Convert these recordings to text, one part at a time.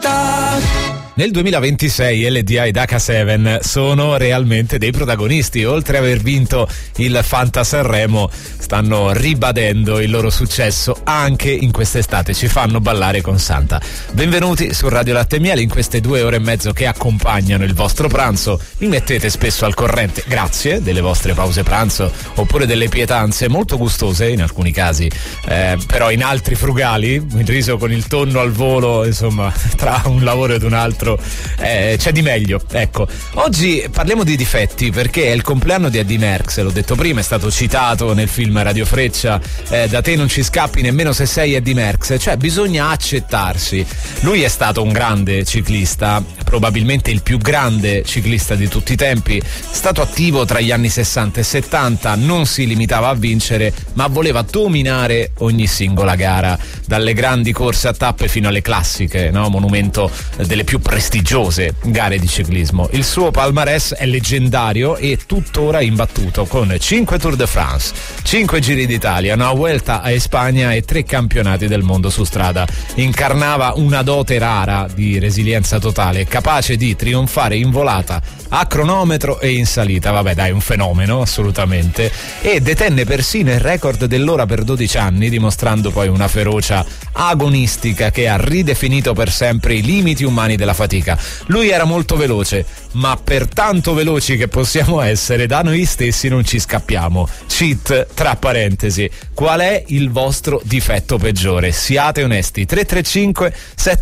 città. Nel 2026 LDA ed H7 sono realmente dei protagonisti. Oltre ad aver vinto il Fanta Sanremo, stanno ribadendo il loro successo anche in quest'estate. Ci fanno ballare con Santa. Benvenuti su Radio Latte e Miele in queste 2 ore e mezzo che accompagnano il vostro pranzo. Mi mettete spesso al corrente, grazie, delle vostre pause pranzo oppure delle pietanze molto gustose in alcuni casi, però in altri frugali, il riso con il tonno al volo, insomma, tra un lavoro ed un altro c'è di meglio. Ecco, oggi parliamo di difetti perché è il compleanno di Eddy Merckx, l'ho detto prima, è stato citato nel film Radio Freccia, da te non ci scappi nemmeno se sei Eddy Merckx, cioè bisogna accettarsi. Lui è stato un grande ciclista, probabilmente il più grande ciclista di tutti i tempi, è stato attivo tra gli anni 60 e 70, non si limitava a vincere ma voleva dominare ogni singola gara, dalle grandi corse a tappe fino alle classiche, no? Monumento delle più prestigiose gare di ciclismo. Il suo palmarès è leggendario e tuttora imbattuto, con 5 Tour de France, 5 Giri d'Italia, una Vuelta a Spagna e 3 campionati del mondo su strada. Incarnava una dote rara di resilienza totale, capace di trionfare in volata, a cronometro e in salita. Vabbè, dai, un fenomeno assolutamente, e detenne persino il record dell'ora per 12 anni, dimostrando poi una ferocia agonistica che ha ridefinito per sempre i limiti umani della fatica. Lui era molto veloce, ma per tanto veloci che possiamo essere, da noi stessi non ci scappiamo. Cheat, tra parentesi. Qual è il vostro difetto peggiore? Siate onesti. 335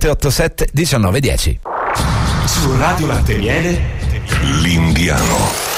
787 1910. Su Radio Latte e Miele, L'Indiano.